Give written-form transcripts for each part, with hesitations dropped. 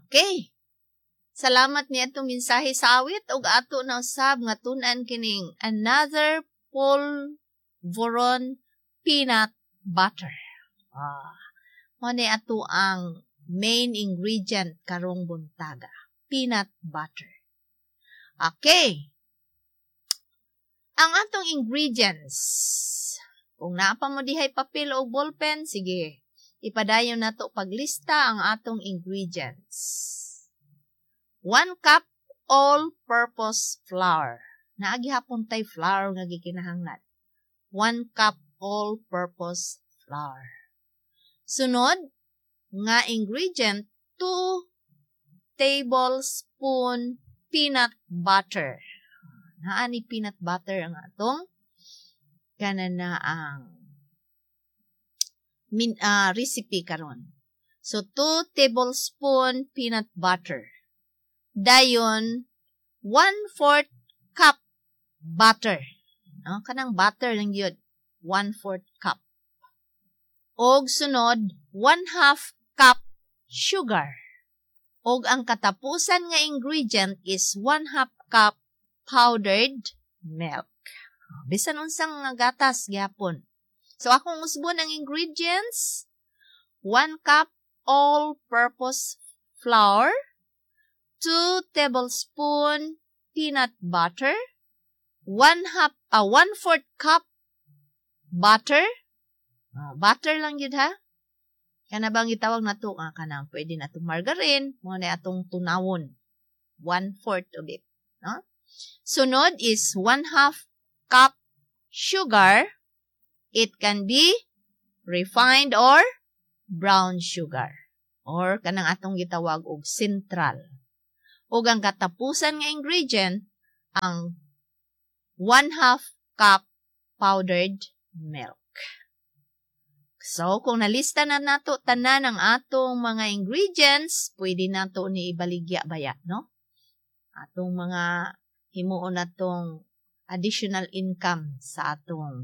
Okay. Salamat niya itong mensahe sa awit ug ato na usab nga tun-an kining another polvoron peanut butter. Mo ni ato ang main ingredient karong buntaga, peanut butter. Okay. Ang atong ingredients. Kung naapa mo dihay papel o ballpen, sige, ipadayon nato paglista ang atong ingredients. 1 cup all-purpose flour. Naagi hapon tay flour nga gikinahanglan. 1 cup all-purpose flour. Sunod nga ingredient, 2 tablespoon peanut butter. Naani peanut butter ang atong kanana ang recipe karon. So 2 tablespoon peanut butter. Dayon 1/4 cup butter. No, kanang butter lang yun. 1/4 cup. Og sunod 1/2 cup sugar. Og ang katapusan nga ingredient is 1/2 cup powdered milk. Bisan unsang nga gatas gyapon. So akong usbon ang ingredients: 1 cup all-purpose flour, 2 tablespoon peanut butter, 1/4 cup butter. Butter lang yun ha. Kana bang gitawag na to? Kanang pwede na to margarine. Mo na atong tunawon. 1/4 of it. No? Sunod is 1/2 cup sugar. It can be refined or brown sugar. Or kanang atong gitawag og central. O ang katapusan nga ingredient, ang 1/2 cup powdered milk. So, kung nalista na nato tanan ang atong mga ingredients, pwede nato ni ibaligya baya, no? Atong mga himuon natong additional income sa atong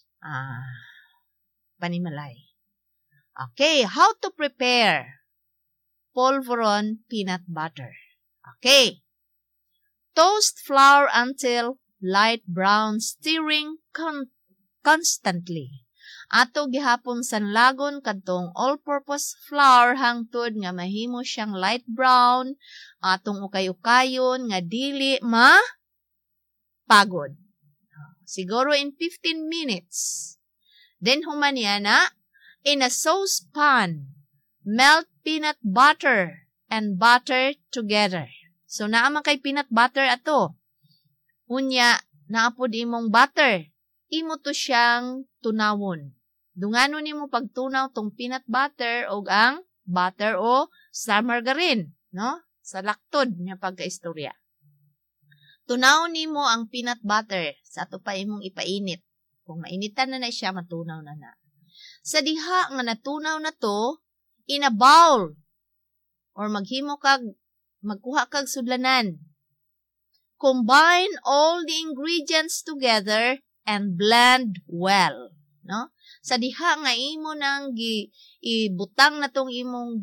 panimalay. Okay, how to prepare polvoron peanut butter. Okay. Toast flour until light brown, stirring constantly. Ato gihapon sanlagon kadtong all-purpose flour hangtod nga mahimo siyang light brown, atong ukay-ukayon nga dili pagod. Siguro in 15 minutes. Then human na in a saucepan, melt peanut butter and butter together. So, naama kay peanut butter ato. Unya, naapod imong butter. Imo to siyang tunawon. Dungano nimo pagtunaw tong peanut butter o ang butter o sa margarine, no? Sa laktod niya pagkaistorya. Tunaw nimo ang peanut butter sa ato pa imong ipainit. Kung mainitan na siya, matunaw na. Sa diha nga natunaw na to, in a bowl or magkuha kag sudlanan. Combine all the ingredients together and blend well, no? Sa diha nga imo nang ibutang na tong imong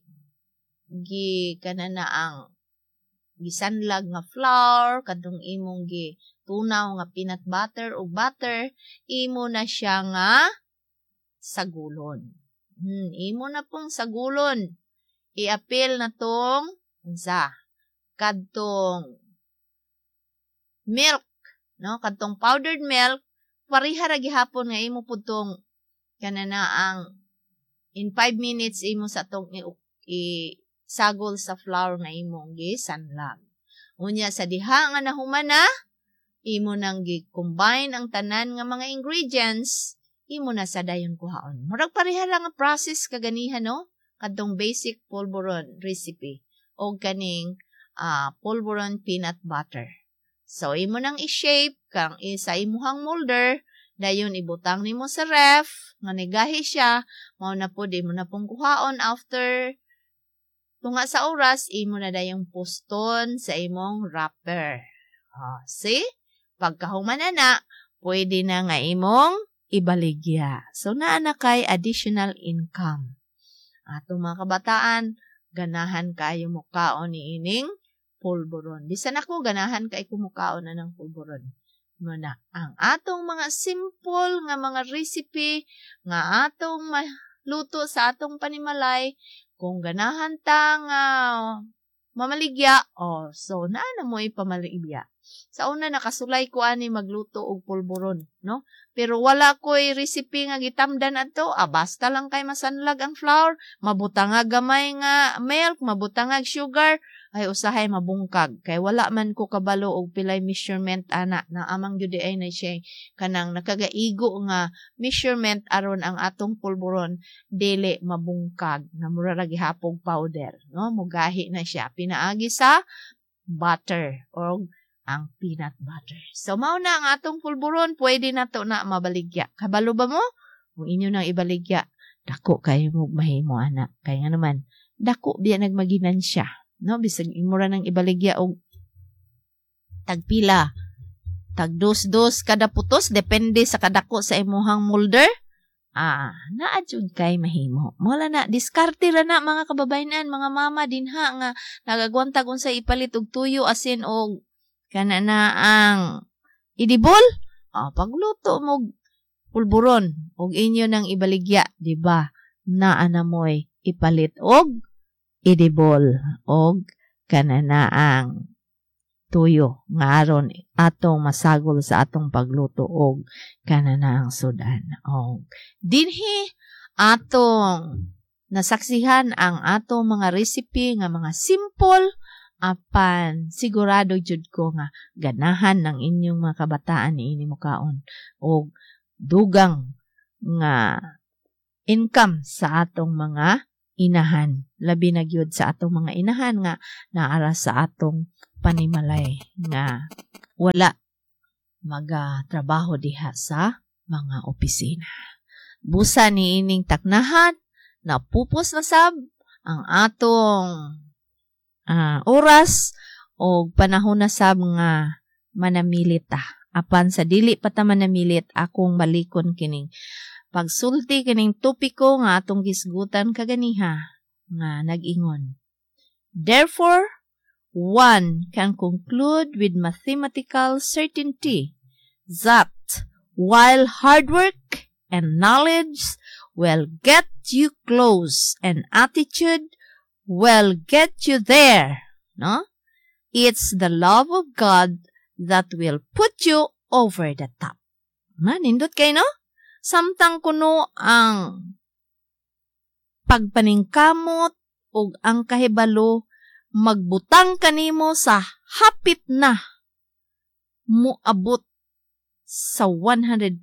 kanana ang gisanlag nga flour, kadtong imong tunaw nga peanut butter o butter, imo na siya nga sagulon. Imo na pong sagulon. I-apil na tong kadtong milk, no? Kadtong powdered milk, pareha ra gihapon nga imo pud tong kanana ang in 5 minutes imo sa tong isagol sa flour nga imong gisanlag. Unya sa diha nga nahuman na, imo nang gi-combine ang tanan nga mga ingredients, imo na sa dayon kuhaon. Murag pareha lang ang process kaganihan, no? Kadtong basic polvoron recipe o kaning polvoron peanut butter. So, imo nang i-shape kang sa imuhang molder, dayon ibutang nimo sa ref, nga negahi siya, mao na po, imo na pong kuhaon after tunga sa oras, imo na dayong poston sa imong wrapper. See? Pagkahuman na, pwede na nga imong ibaligya. So, naa na kay additional income. Atong mga kabataan, ganahan kayo mukaon ni ining pulburon. Bisan ako, ganahan kayo kumukaon na ng pulburon. Muna, ang atong mga simple nga mga recipe, nga atong luto sa atong panimalay, kung ganahan ta nga mamaligya, so naana mo ipamaligya. Sa una nakasulay ko ani magluto og pulburon, no? Pero wala ko'y recipe nga gitamdan ato, basta lang kay masanlag ang flour, mabutang nga gamay nga milk, mabutang nga sugar, ay usahay mabungkag. Kay wala man ko kabalo og pilay measurement ana, na amang gyud ay na siya kanang nakagaigo nga measurement aron ang atong pulburon dili mabungkag, na mura ra gihapog powder, no? Mugahi na siya pinaagi sa butter or ang peanut butter. So, mao na ang atong pulburon, pwede na to na mabaligya. Kabalo ba mo? Kung inyo nang ibaligya, dako kayo mo mahimo, anak. Kaya nga naman, dako biya nagmaginan siya. No? Bisag imura nang ibaligya og tagpila. Tagdos-dos kada putos, depende sa kadako sa imuhang molder. Naadjud kay mahimo. Wala na, diskarte ra na mga kababayan, mga mama dinha nga nagagwantag unsay ipalit og tuyo, asin og kana na ang idibol, pagluto mo pulburon, og inyo nang ibaligya, di ba? Naa na mo'y ipalit og idibol, og kana na ang tuyo, nga aron atong masagol sa atong pagluto, og kana na ang sudan. Og dinhi atong nasaksihan ang atong mga recipe nga mga simple, apan sigurado jud ko nga ganahan ng inyong mga kabataan niini mukaon og dugang nga income sa atong mga inahan, labi na gyud sa atong mga inahan nga naara sa atong panimalay nga wala magatrabaho diha sa mga opisina. Busa ni ining taknahan, napupos na sab ang atong oras o panahon na sab nga manamilit apan sa dili pa ta manamilit, akong malikon kining pagsulti kining topiko nga atong gisgutan kaganiha nga nag-ingon. Therefore, one can conclude with mathematical certainty that while hard work and knowledge will get you close and attitude will get you there, no? It's the love of God that will put you over the top. Nindot kayo, no? Samtang kuno ang pagpaningkamot o ang kahibalo, magbutang kanimo sa hapit na muabot sa 100%.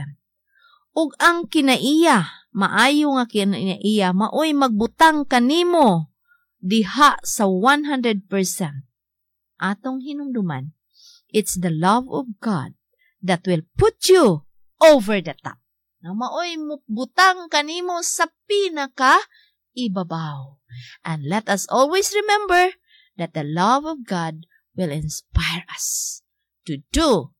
Ug ang kinaiya, maayo nga kinaiya, maoy magbutang kanimo diha sa 100%. Atong hinumduman, it's the love of God that will put you over the top. Na maoy butang kanimo sa pinaka ibabaw. And let us always remember that the love of God will inspire us to do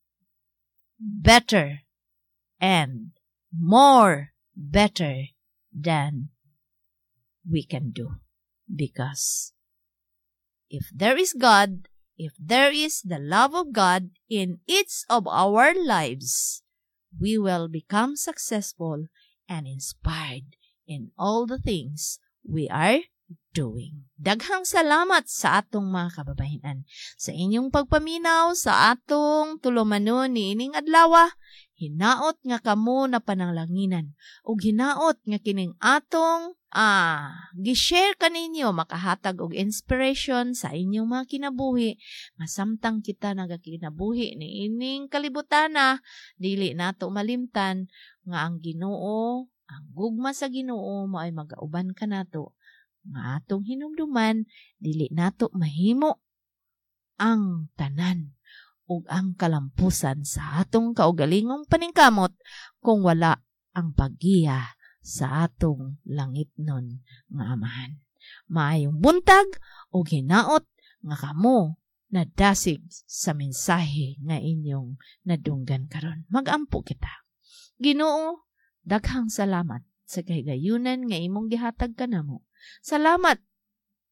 better and more better than we can do. Because if there is God, if there is the love of God in each of our lives, we will become successful and inspired in all the things we are doing. Daghang salamat sa atong mga kababayan sa inyong pagpaminaw sa atong tulumanon ni ining adlaw. Hinaot nga kamo na pananglanginan ug hinaot nga kining atong gi-share kaninyo makahatag og inspiration sa inyong mga kinabuhi nga samtang kita nagakinabuhi ni ining kalibutan dili nato malimtan nga ang Ginoo, ang gugma sa Ginoo mao ay magauban kanato nga atong hinumduman dili nato mahimo ang tanan ug ang kalampusan sa atong kaugalingong paningkamot kung wala ang paggiya sa atong langitnon nga Amahan. Maayong buntag ug hinaot nga kamo nadasig sa mensahe nga inyong nadunggan karon. Magampo kita. Ginoo, daghang salamat sa kahigayunan nga imong gihatag kanamo. Salamat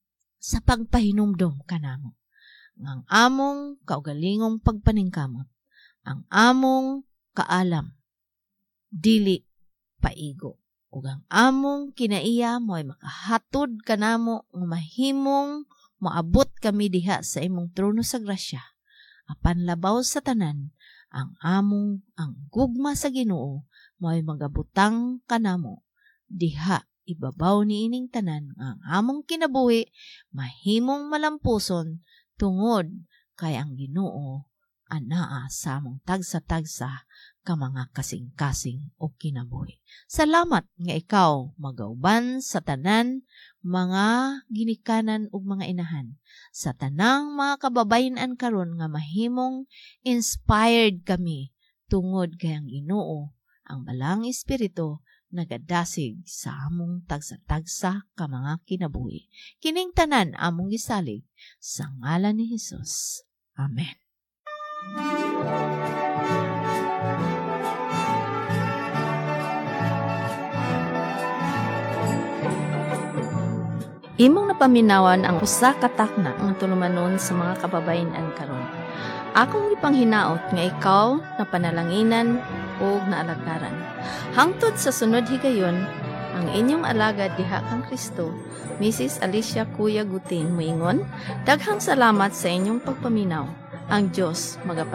sa pagpahinumdom kanamo. Ang among kaugalingong pagpaningkamot, ang among kaalam, dili paigo. Ug ang among kinaiya mo ay makahatod kanamo nga mahimong maabot kami diha sa imong trono sa grasya. Apan labaw sa tanan, ang gugma sa Ginoo mo ay magabutang kanamo diha ibabaw ni ining tanan ang among kinabuhi mahimong malampuson tungod kay ang Ginoo anaa sa among tagsa-tagsa ka mga kasing-kasing o kinabuhi. Salamat nga ikaw magauban sa tanan mga ginikanan ug mga inahan, sa tanang mga kababayen-an karon nga mahimong inspired kami tungod kay ang Ginoo ang balang espiritu nagadasig sa among tagsa-tagsa ka mga kinabuhi. Kining tanan among gisalig sa ngalan ni Hesus. Amen. Imong napaminawan ang usa ka takna nga tulumanon sa mga kababayen-an karon. Akong ipanghinaot nga ikaw na panalanginan ug naalagtaran. Hangtod sa sunod higayon, ang inyong alagad diha kang Kristo, Mrs. Alicia Kuya Gutin moingon, daghang salamat sa inyong pagpaminaw. Ang Diyos